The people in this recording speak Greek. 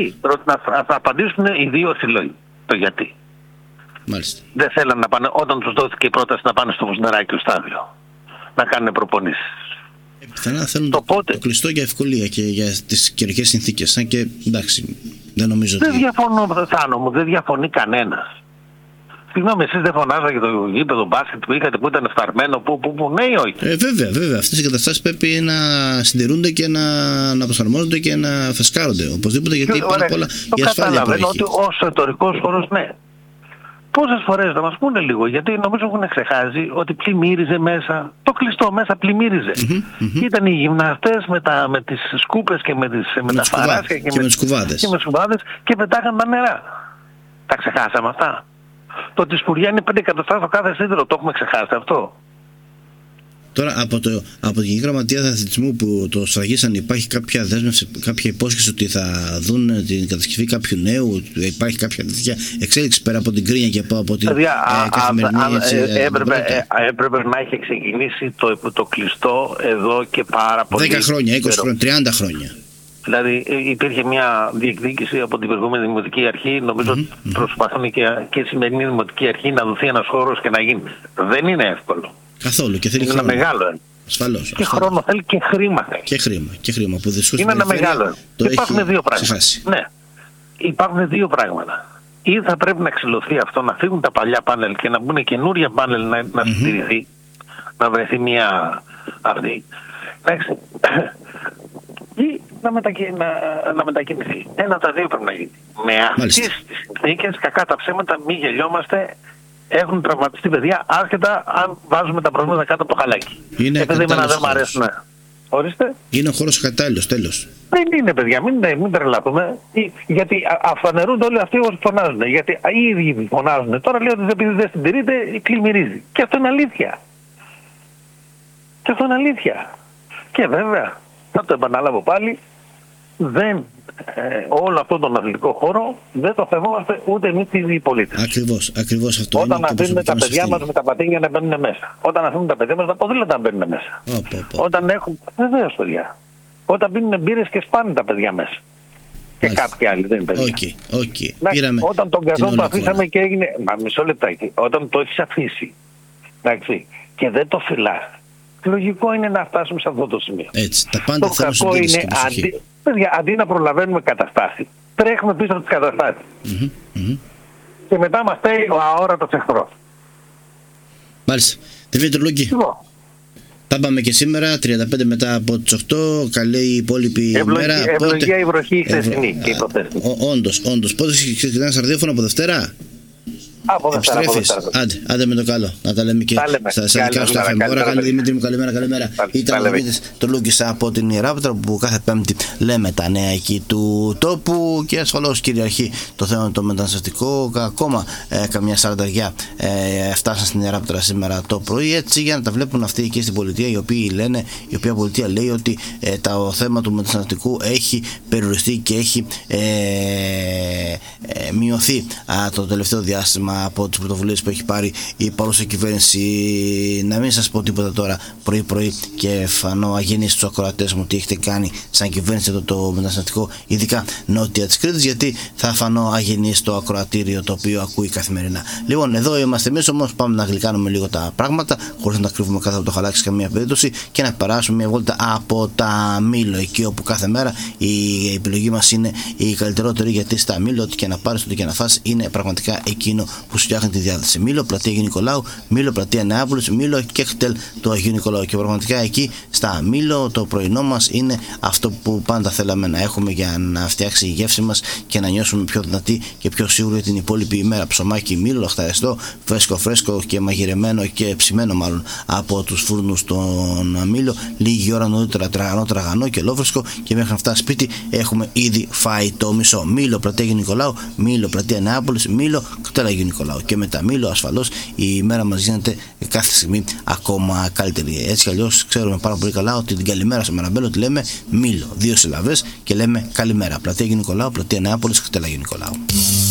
γιατί. Θα απαντήσουν οι δύο συλλόγοι. Το γιατί. Μάλιστα. Δεν θέλαν να πάνε, όταν τους δόθηκε η πρόταση να πάνε στο Βουσνεράκιο στάδιο, να κάνουν προπονήσεις. Πιθανά θέλουν το κλειστό για ευκολία και για τις καιρικές συνθήκες. Αν και εντάξει, δεν νομίζω ότι. Δεν διαφωνώ, Θάνο μου, δεν διαφωνεί κανένας. Συγγνώμη, εσείς δεν φωνάζατε για το γήπεδο μπάσκετ που είχατε που ήταν φθαρμένο, που ναι ή όχι. Βέβαια. Αυτές οι καταστάσεις πρέπει να συντηρούνται και να προσαρμόζονται και να φεσκάρονται. Οπωσδήποτε, γιατί πάνω απ' όλα η ασφάλεια που έχει. Ότι ο εσωτερικός χώρος, ναι. Πόσες φορές να μας πούνε λίγο, γιατί νομίζω έχουν ξεχάσει ότι πλημμύριζε μέσα, το κλειστό μέσα πλημμύριζε. Ήταν οι γυμναστές με τις σκούπες και με τα φαράσια και με τις κουβάδες και πετάγαν τα νερά. Τα ξεχάσαμε αυτά. Το ότι η σπουριά είναι 5 εκατοστά στο κάθε σίδερο, το έχουμε ξεχάσει αυτό. Τώρα από την Γενική Γραμματεία Αθλητισμού που το σφραγίσαν, υπάρχει κάποια δέσμευση, κάποια υπόσχεση ότι θα δουν την κατασκευή κάποιου νέου, υπάρχει κάποια τέτοια εξέλιξη πέρα από την κρίνια και από την καθημερινή έπρεπε να έχει ξεκινήσει το κλειστό εδώ και πάρα πολύ 10 χρόνια, 20 χρόνια, 30 χρόνια. Δηλαδή υπήρχε μια διεκδίκηση από την προηγούμενη Δημοτική Αρχή, νομίζω ότι προσπαθούν και η σημερινή Δημοτική Αρχή να δοθεί ένας χώρος και να γίνει. Δεν είναι εύκολο. Καθόλου, και θέλει είναι χρόνο. Ένα μεγάλο. Ασφαλώς. Και χρόνο θέλει και χρήμα θέλει. Και χρήμα που δυστυχώς είναι ένα μεγάλο. Υπάρχουν δύο πράγματα. Ναι. Υπάρχουν δύο πράγματα. Ή θα πρέπει να ξυλωθεί αυτό, να φύγουν τα παλιά πάνελ και να μπουν καινούρια πάνελ να συντηρηθεί, να βρεθεί μια αυτή. Εντάξει. Ή να μετακινηθεί. Ένα από τα δύο πρέπει να γίνει. Με αυτές τις συνθήκες, κακά τα ψέματα, μην γελιόμαστε. Έχουν τραυματιστεί παιδιά, άσχετα αν βάζουμε τα προβλήματα κάτω από το χαλάκι. Επειδή εμένα δεν μου αρέσουν. Ορίστε. Είναι ο χώρος κατάλληλος, τέλος. Δεν είναι, παιδιά, μην τρελαθούμε. Γιατί αφανερούνται όλοι αυτοί όσοι φωνάζουν. Γιατί οι ίδιοι φωνάζουν. Τώρα λέω ότι επειδή δεν συντηρείται, πλημμυρίζει. Και αυτό είναι αλήθεια. Και βέβαια, θα το επαναλάβω πάλι, όλο αυτόν τον αθλητικό χώρο δεν το θεμόμαστε ούτε εμείς οι πολίτες. Ακριβώς αυτό. Όταν αφήνουμε τα παιδιά μας με τα πατίνια να μπαίνουν μέσα. Όταν αφήνουμε τα παιδιά μας τα ποδήλατα να μπαίνουν μέσα. Όταν έχουν. Βεβαίως, παιδιά. Όταν πίνουν μπύρες και σπάνε τα παιδιά μέσα. Και κάποιοι άλλοι δεν είναι παιδιά. Όταν τον καζόν το αφήσαμε και έγινε. Μισό λεπτάκι. Όταν το έχεις αφήσει. Εντάξει, και δεν το φυλάς. Λογικό είναι να φτάσουμε σε αυτό το σημείο. Έτσι, τα πάντα το κακό είναι αντί να προλαβαίνουμε καταστάσεις, τρέχουμε πίσω από τις καταστάσεις. Και μετά μας στέλνει ο αόρατος εχθρός. Μάλιστα. Δημήτρη Λούκη. Τα πάμε και σήμερα, 35 μετά από τις 8. Καλή η υπόλοιπη μέρα. Ευλογία η βροχή η χθεσινή και η προθέσινη. Όντως. Πότε ξεκινάς ραδιόφωνο, από Δευτέρα? Επιστρέφεις. Άντε με το καλό. Να τα λέμε και στα δικά σου τα FM. Ωραία, καλή Δημήτρη μου, καλημέρα. Ήταν ο Δημήτρης το Λούκης από την Ιεράπετρα, που κάθε Πέμπτη λέμε τα νέα εκεί του τόπου και ασφαλώς κυριαρχεί το θέμα το μεταναστευτικό. Ακόμα καμιά 40 φτάσαν στην Ιεράπετρα σήμερα το πρωί, έτσι για να τα βλέπουν αυτοί εκεί στην πολιτεία, η οποία πολιτεία λέει ότι το θέμα του μεταναστευτικού έχει περιοριστεί και έχει μειωθεί το τελευταίο διάστημα από τις πρωτοβουλίες που έχει πάρει η παρούσα κυβέρνηση. Να μην σας πω τίποτα τώρα πρωί και φανώ αγενείς στους ακροατές μου τι έχετε κάνει σαν κυβέρνηση το μεταναστευτικό, ειδικά νότια της Κρήτης, γιατί θα φανώ αγενείς στο ακροατήριο το οποίο ακούει καθημερινά. Λοιπόν, εδώ είμαστε εμείς, όμως πάμε να γλυκάνουμε λίγο τα πράγματα χωρίς να τα κρύβουμε κάτω από το χαλάκι σε καμία περίπτωση και να περάσουμε μια βόλτα από τα Μήλο, εκεί όπου κάθε μέρα η επιλογή μας είναι η καλύτερότερη, γιατί στα Μήλο ό,τι και να πάρεις, ό,τι και να φας είναι πραγματικά εκείνο που σου φτιάχνει τη διάθεση. Μήλο, πλατεία Αγίου Νικολάου, Μήλο, πλατεία Νεάπολης, Μήλο και χτέλ του Αγίου Νικολάου. Και πραγματικά εκεί στα Μήλο το πρωινό μας είναι αυτό που πάντα θέλαμε να έχουμε για να φτιάξει η γεύση μας και να νιώσουμε πιο δυνατοί και πιο σίγουροι την υπόλοιπη ημέρα. Ψωμάκι Μήλο, λαχταριστό, φρέσκο και μαγειρεμένο και ψημένο μάλλον από τους φούρνους των Μήλο. Λίγη ώρα νωρίτερα τραγανό και ολόφρεσκο, και μέχρι να φτάσει σπίτι έχουμε ήδη φάει το μισό. Μήλο, πλατεία Αγίου Νικολάου, Μήλο, πλατεία Νεάπολης, Μήλο, χτέλ Αγίου Νικολάου. Και με τα Μήλο ασφαλώς η ημέρα μας γίνεται κάθε στιγμή ακόμα καλύτερη. Έτσι κι αλλιώς ξέρουμε πάρα πολύ καλά ότι την καλημέρα στο Μεραμπέλο τη λέμε Μήλο, 2 συλλαβές, και λέμε καλημέρα. Πλατεία Αγίου Νικολάου, πλατεία Νεάπολης, χτέλ Αγίου Νικολάου.